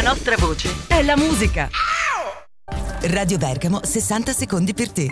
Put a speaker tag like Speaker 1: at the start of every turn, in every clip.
Speaker 1: nostra voce è la musica.
Speaker 2: Radio Bergamo, 60 secondi per te.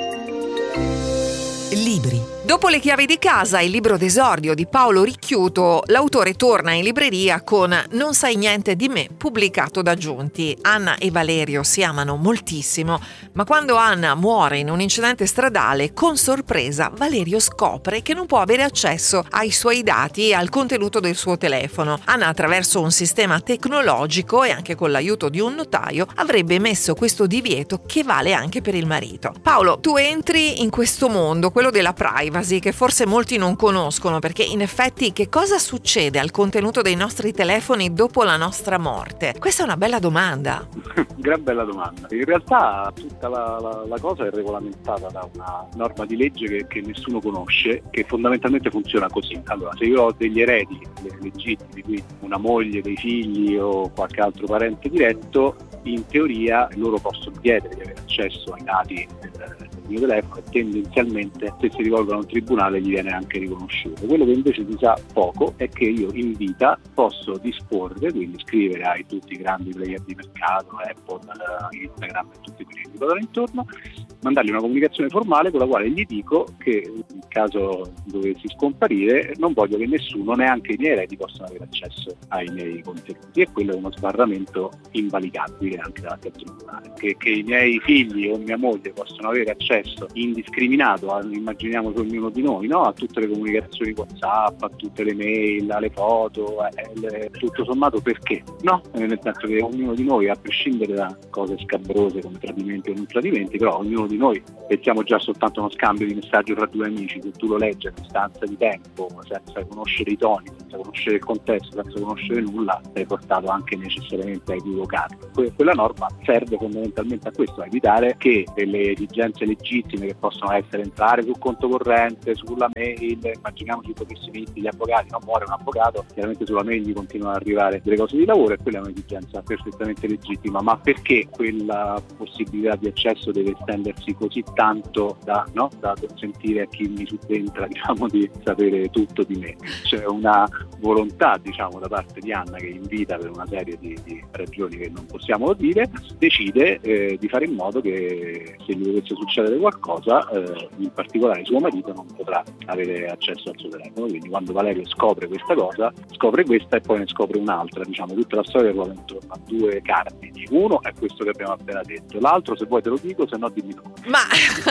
Speaker 2: Libri.
Speaker 3: Dopo Le chiavi di casa, il libro d'esordio di Paolo Ricchiuto, l'autore torna in libreria con Non sai niente di me, pubblicato da Giunti. Anna e Valerio si amano moltissimo, ma quando Anna muore in un incidente stradale, con sorpresa Valerio scopre che non può avere accesso ai suoi dati e al contenuto del suo telefono. Anna, attraverso un sistema tecnologico e anche con l'aiuto di un notaio, avrebbe emesso questo divieto che vale anche per il marito. Paolo, tu entri in questo mondo, quello della privacy, che forse molti non conoscono, perché in effetti che cosa succede al contenuto dei nostri telefoni dopo la nostra morte? Questa è una bella domanda.
Speaker 4: Gran bella domanda. In realtà tutta la cosa è regolamentata da una norma di legge che nessuno conosce, che fondamentalmente funziona così. Allora, se io ho degli eredi legittimi, quindi una moglie, dei figli o qualche altro parente diretto, in teoria loro possono chiedere di avere accesso ai dati del mio telefono e tendenzialmente, se si rivolgono a un tribunale, gli viene anche riconosciuto. Quello che invece si sa poco è che io in vita posso disporre, quindi scrivere ai tutti i grandi player di mercato, Apple, Instagram e tutti quelli che mi guardano intorno, mandargli una comunicazione formale con la quale gli dico che in caso dovessi scomparire non voglio che nessuno, neanche i miei eredi, possano avere accesso ai miei contenuti, e quello è uno sbarramento invalicabile anche davanti al tribunale. Che i miei figli o mia moglie possono avere accesso indiscriminato, immaginiamo su ognuno di noi, no? A tutte le comunicazioni WhatsApp, a tutte le mail, alle foto, tutto sommato perché? No? Nel senso che ognuno di noi, a prescindere da cose scabrose come tradimenti o non tradimenti, però ognuno di noi, pensiamo già soltanto a uno scambio di messaggi tra due amici, se tu lo leggi a distanza di tempo, senza conoscere i toni, senza conoscere il contesto, senza conoscere nulla, sei portato anche necessariamente a equivocare. Quella norma serve fondamentalmente a questo, a evitare che delle esigenze legittime che possono essere entrare sul conto corrente, sulla mail, immaginiamoci pochissimi gli avvocati, non muore un avvocato, chiaramente sulla mail gli continuano ad arrivare delle cose di lavoro, e quella è un'esigenza perfettamente legittima, ma perché quella possibilità di accesso deve estendersi così tanto da consentire a chi mi subentra, di sapere tutto di me? C'è una volontà, da parte di Anna, che invita per una serie di ragioni che non possiamo dire, decide di fare in modo che se gli dovesse succedere qualcosa, in particolare suo marito non potrà avere accesso al suo telefono. Quindi quando Valerio scopre questa cosa, scopre questa e poi ne scopre un'altra. Tutta la storia ruota intorno a due cardini. Uno è questo che abbiamo appena detto, l'altro, se vuoi te lo dico, se no dimmi tu.
Speaker 3: Ma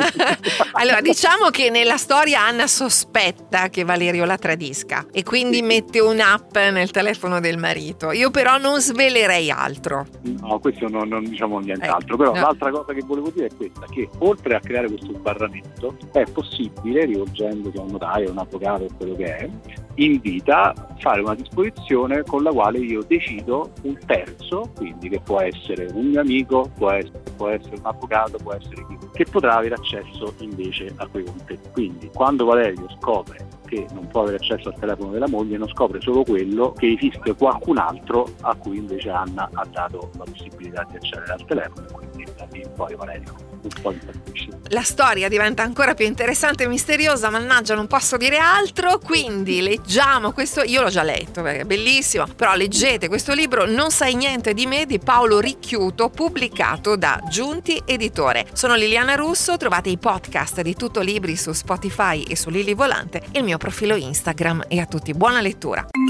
Speaker 3: allora, diciamo che nella storia Anna sospetta che Valerio la tradisca e quindi mette un'app nel telefono del marito. Io però non svelerei altro.
Speaker 4: No, questo non diciamo nient'altro, però no. L'altra cosa che volevo dire è questa, che oltre a creare questo sbarramento è possibile, rivolgendosi a un notaio, un avvocato o quello che è, in vita fare una disposizione con la quale io decido un terzo, quindi che può essere un mio amico, può essere un avvocato, può essere chi, che potrà avere accesso invece a quei contenuti. Quindi quando Valerio scopre che non può avere accesso al telefono della moglie, non scopre solo quello, che esiste qualcun altro a cui invece Anna ha dato la possibilità di accedere al telefono, e quindi da lì in poi Valerio un po' impazzisce.
Speaker 3: La storia diventa ancora più interessante e misteriosa, mannaggia, non posso dire altro, quindi leggiamo questo, io l'ho già letto perché è bellissimo, però leggete questo libro Non sai niente di me di Paolo Ricchiuto, pubblicato da Giunti Editore. Sono Liliana Russo, trovate i podcast di Tutto Libri su Spotify e su Lili Volante e il mio profilo Instagram, e a tutti buona lettura.